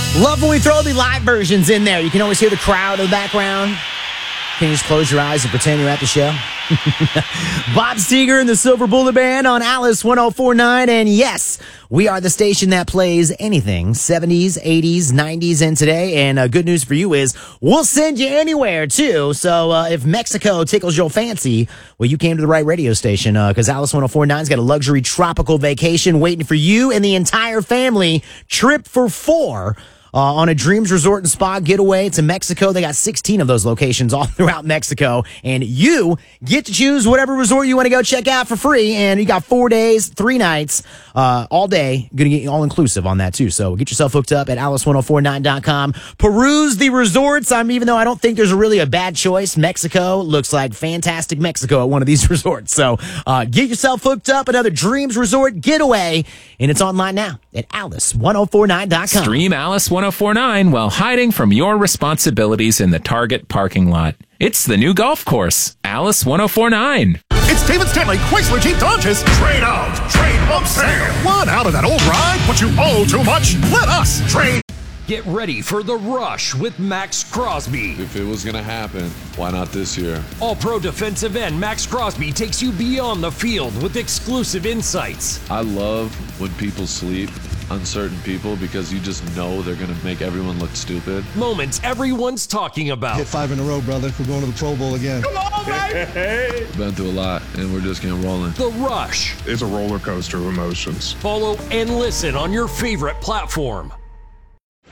Love when we throw the live versions in there. You can always hear the crowd in the background. Can you just close your eyes and pretend you're at the show? Bob Seger and the Silver Bullet Band on Alice 1049. And yes, we are the station that plays anything 70s, 80s, 90s, and today. And good news for you is we'll send you anywhere, too. So if Mexico tickles your fancy, well, you came to the right radio station because Alice 1049's got a luxury tropical vacation waiting for you and the entire family. Trip for 4. On a Dreams Resort and Spa getaway to Mexico. They got 16 of those locations all throughout Mexico. And you get to choose whatever resort you want to go check out for free. And you got 4 days, 3 nights, all day. Going to get you all inclusive on that, too. So get yourself hooked up at alice1049.com. Peruse the resorts. Even though I don't think there's really a bad choice, Mexico looks like fantastic Mexico at one of these resorts. So get yourself hooked up. Another Dreams Resort getaway. And it's online now at alice1049.com. Stream Alice 1049 while hiding from your responsibilities in the Target parking lot. It's the new golf course, Alice 1049. It's David Stanley, Chrysler Jeep Dodges. Trade out, trade up sale. Want out of that old ride, but you owe too much? Let us trade. Get ready for The Rush with Max Crosby. If it was going to happen, why not this year? All-pro defensive end Max Crosby takes you beyond the field with exclusive insights. I love when people sleep on certain people because you just know they're going to make everyone look stupid. Moments everyone's talking about. Hit 5 in a row, brother. We're going to the Pro Bowl again. Come on, baby! Been through a lot, and we're just getting rolling. The Rush. It's a roller coaster of emotions. Follow and listen on your favorite platform.